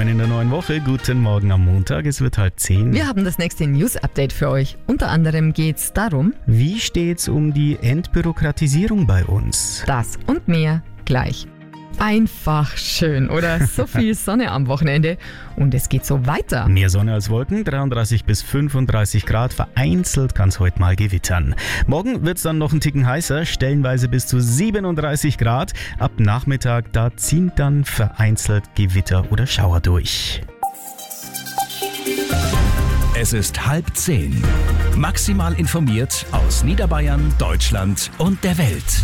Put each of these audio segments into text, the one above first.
Willkommen in der neuen Woche. Guten Morgen am Montag, es wird 9:30. Wir haben das nächste News-Update für euch. Unter anderem geht's darum, Wie steht's um die Entbürokratisierung bei uns? das und mehr gleich. Einfach schön, oder? So viel Sonne am Wochenende und es geht so weiter. Mehr Sonne als Wolken, 33 bis 35 Grad, vereinzelt kann es heute mal gewittern. Morgen wird es dann noch einen Ticken heißer, stellenweise bis zu 37 Grad. Ab Nachmittag, da ziehen dann vereinzelt Gewitter oder Schauer durch. Es ist 9:30. Maximal informiert aus Niederbayern, Deutschland und der Welt.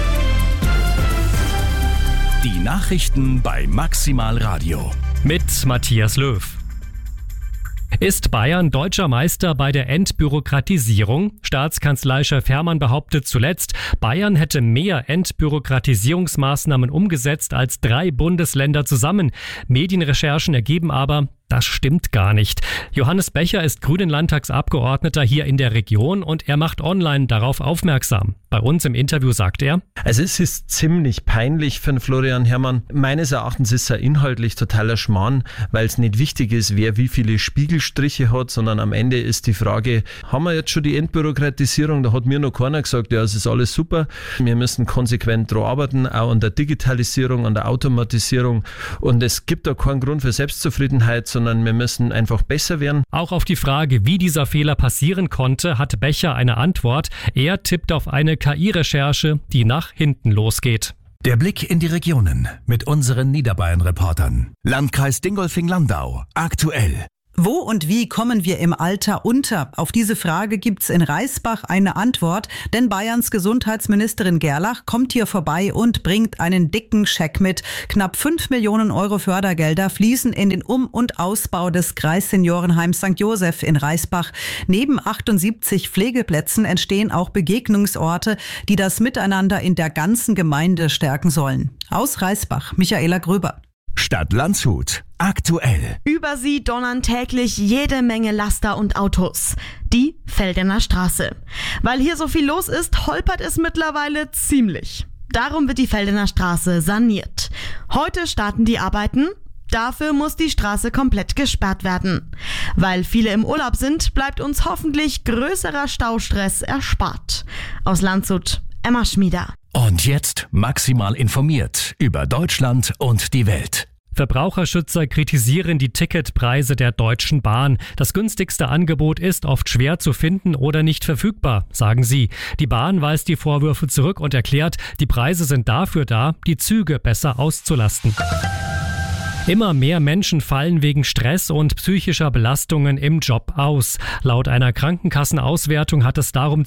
Die Nachrichten bei Maximal Radio. Mit Matthias Löw. Ist Bayern deutscher Meister bei der Entbürokratisierung? Staatskanzleichef Hermann behauptet zuletzt, Bayern hätte mehr Entbürokratisierungsmaßnahmen umgesetzt als 3 Bundesländer zusammen. Medienrecherchen ergeben aber, das stimmt gar nicht. Johannes Becher ist Grünen-Landtagsabgeordneter hier in der Region und er macht online darauf aufmerksam. Bei uns im Interview sagt er: Also es ist ziemlich peinlich für den Florian Hermann. Meines Erachtens ist er inhaltlich totaler Schmarrn, weil es nicht wichtig ist, wer wie viele Spiegelstriche hat, sondern am Ende ist die Frage, haben wir jetzt schon die Entbürokratisierung? Da hat mir noch keiner gesagt, ja, es ist alles super. Wir müssen konsequent daran arbeiten, auch an der Digitalisierung, an der Automatisierung. Und es gibt da keinen Grund für Selbstzufriedenheit, sondern wir müssen einfach besser werden. Auch auf die Frage, wie dieser Fehler passieren konnte, hat Becher eine Antwort. Er tippt auf eine KI-Recherche, die nach hinten losgeht. Der Blick in die Regionen mit unseren Niederbayern-Reportern. Landkreis Dingolfing-Landau. Aktuell. Wo und wie kommen wir im Alter unter? Auf diese Frage gibt's in Reisbach eine Antwort, denn Bayerns Gesundheitsministerin Gerlach kommt hier vorbei und bringt einen dicken Scheck mit. Knapp 5 Millionen Euro Fördergelder fließen in den Um- und Ausbau des Kreisseniorenheims St. Joseph in Reisbach. Neben 78 Pflegeplätzen entstehen auch Begegnungsorte, die das Miteinander in der ganzen Gemeinde stärken sollen. Aus Reisbach, Michaela Gröber. Stadt Landshut. Aktuell. Über sie donnern täglich jede Menge Laster und Autos. Die Feldener Straße. Weil hier so viel los ist, holpert es mittlerweile ziemlich. Darum wird die Feldener Straße saniert. Heute starten die Arbeiten. Dafür muss die Straße komplett gesperrt werden. Weil viele im Urlaub sind, bleibt uns hoffentlich größerer Staustress erspart. Aus Landshut, Emma Schmieder. Und jetzt maximal informiert über Deutschland und die Welt. Verbraucherschützer kritisieren die Ticketpreise der Deutschen Bahn. Das günstigste Angebot ist oft schwer zu finden oder nicht verfügbar, sagen sie. Die Bahn weist die Vorwürfe zurück und erklärt, die Preise sind dafür da, die Züge besser auszulasten. Immer mehr Menschen fallen wegen Stress und psychischer Belastungen im Job aus. Laut einer Krankenkassenauswertung hat es darum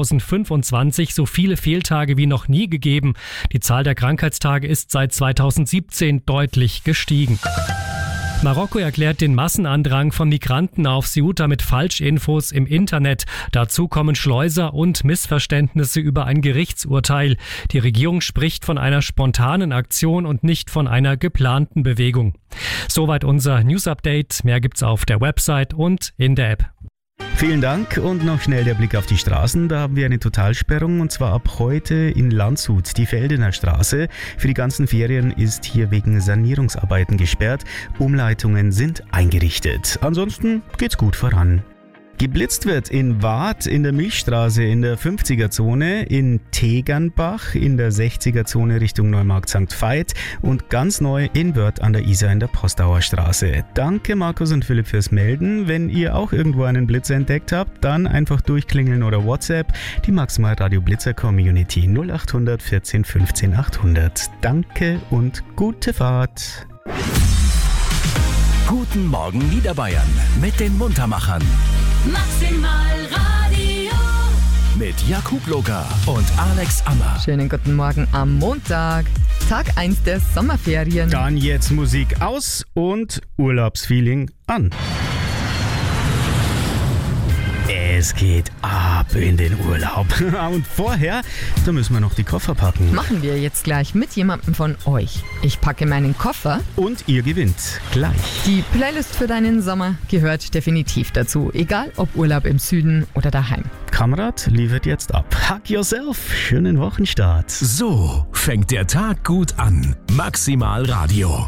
2025 so viele Fehltage wie noch nie gegeben. Die Zahl der Krankheitstage ist seit 2017 deutlich gestiegen. Marokko erklärt den Massenandrang von Migranten auf Ceuta mit Falschinfos im Internet. Dazu kommen Schleuser und Missverständnisse über ein Gerichtsurteil. Die Regierung spricht von einer spontanen Aktion und nicht von einer geplanten Bewegung. Soweit unser News-Update. Mehr gibt's auf der Website und in der App. Vielen Dank und noch schnell der Blick auf die Straßen. Da haben wir eine Totalsperrung und zwar ab heute in Landshut, die Feldener Straße. Für die ganzen Ferien ist hier wegen Sanierungsarbeiten gesperrt. Umleitungen sind eingerichtet. Ansonsten geht's gut voran. Geblitzt wird in Waadt in der Milchstraße in der 50er-Zone, in Tegernbach in der 60er-Zone Richtung Neumarkt St. Veit und ganz neu in Wörth an der Isar in der Postauer Straße. Danke Markus und Philipp fürs Melden. Wenn ihr auch irgendwo einen Blitzer entdeckt habt, dann einfach durchklingeln oder WhatsApp. Die Maximal Radio Blitzer Community 0800 14 15 800. Danke und gute Fahrt. Guten Morgen Niederbayern mit den Muntermachern. Maximal Radio. Mit Jakub Locker und Alex Ammer. Schönen guten Morgen am Montag, Tag 1 der Sommerferien. Dann jetzt Musik aus und Urlaubsfeeling an. Es geht ab in den Urlaub. Und vorher, da müssen wir noch die Koffer packen. Machen wir jetzt gleich mit jemandem von euch. Ich packe meinen Koffer. Und ihr gewinnt gleich. Die Playlist für deinen Sommer gehört definitiv dazu. Egal ob Urlaub im Süden oder daheim. Kamerad liefert jetzt ab. Hug yourself. Schönen Wochenstart. So fängt der Tag gut an. Maximal Radio.